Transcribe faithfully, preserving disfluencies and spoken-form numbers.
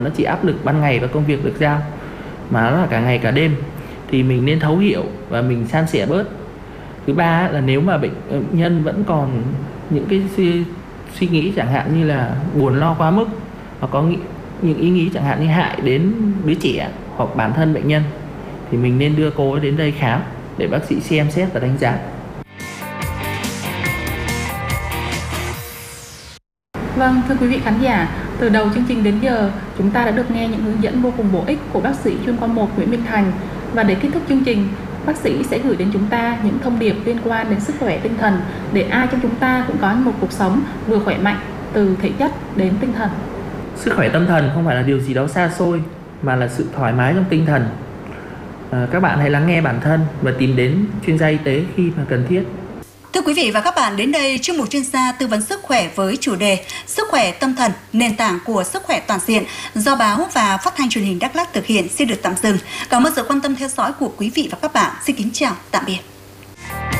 Nó chỉ áp lực ban ngày và công việc được giao, mà nó là cả ngày cả đêm, thì mình nên thấu hiểu và mình san sẻ bớt. Thứ ba là nếu mà bệnh nhân vẫn còn những cái suy, suy nghĩ chẳng hạn như là buồn lo quá mức, hoặc có nghĩ, những ý nghĩ chẳng hạn như hại đến đứa trẻ hoặc bản thân bệnh nhân, thì mình nên đưa cô ấy đến đây khám để bác sĩ xem xét và đánh giá. Vâng, thưa quý vị khán giả, từ đầu chương trình đến giờ, chúng ta đã được nghe những hướng dẫn vô cùng bổ ích của bác sĩ chuyên khoa một Nguyễn Minh Thành. Và để kết thúc chương trình, bác sĩ sẽ gửi đến chúng ta những thông điệp liên quan đến sức khỏe tinh thần để ai trong chúng ta cũng có một cuộc sống vừa khỏe mạnh từ thể chất đến tinh thần. Sức khỏe tâm thần không phải là điều gì đó xa xôi, mà là sự thoải mái trong tinh thần. À, các bạn hãy lắng nghe bản thân và tìm đến chuyên gia y tế khi mà cần thiết. Thưa quý vị và các bạn, đến đây chuyên mục chuyên gia tư vấn sức khỏe với chủ đề Sức khỏe tâm thần, nền tảng của sức khỏe toàn diện do báo và phát thanh truyền hình Đắk Lắk thực hiện xin được tạm dừng. Cảm ơn sự quan tâm theo dõi của quý vị và các bạn. Xin kính chào, tạm biệt.